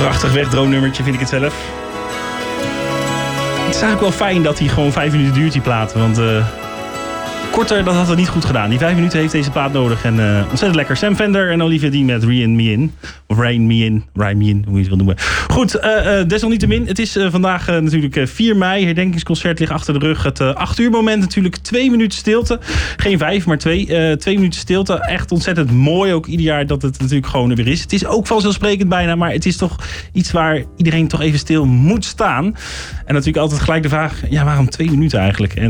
Prachtig wegdroomnummertje vind ik het zelf. Het is eigenlijk wel fijn dat hij gewoon 5 minuten duurt, die plaat. Want korter, dat had het niet goed gedaan. Die 5 minuten heeft deze plaat nodig. En ontzettend lekker. Sam Fender en Olivia Dean met Rain Me In. Of Rain Me In. Rain Me In, hoe je het wil noemen. Goed, desalniettemin. Het is vandaag natuurlijk 4 mei. Herdenkingsconcert ligt achter de rug. Het 8 uur moment natuurlijk. 2 minuten stilte. Geen 5, maar 2. 2 minuten stilte. Echt ontzettend mooi ook ieder jaar dat het natuurlijk gewoon er weer is. Het is ook vanzelfsprekend bijna. Maar het is toch iets waar iedereen toch even stil moet staan. En natuurlijk altijd gelijk de vraag. Ja, waarom 2 minuten eigenlijk? En